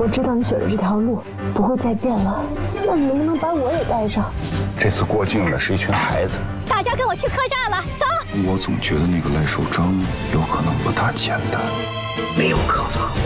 我知道你选的这条路不会再变了，那你能不能把我也带上？ 这次过境的是一群孩子。 大家跟我去客栈了，走！ 我总觉得那个赖寿章有可能不大简单。 没有可能。